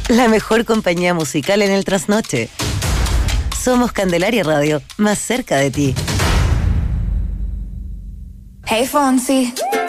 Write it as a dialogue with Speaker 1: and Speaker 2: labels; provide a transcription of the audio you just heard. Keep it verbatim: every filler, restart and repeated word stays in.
Speaker 1: la mejor compañía musical en el trasnoche. Somos Candelaria Radio, más cerca de ti.
Speaker 2: Hey, Fonsi.